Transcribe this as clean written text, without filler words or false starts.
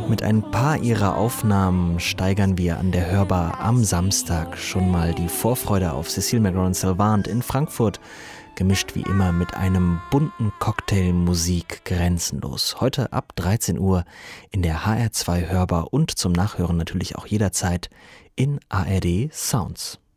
Mit ein paar ihrer Aufnahmen steigern wir an der Hörbar am Samstag schon mal die Vorfreude auf Cécile McLaurin-Salvant in Frankfurt, gemischt wie immer mit einem bunten Cocktail Musik grenzenlos. Heute ab 13 Uhr in der HR2 Hörbar und zum Nachhören natürlich auch jederzeit in ARD Sounds.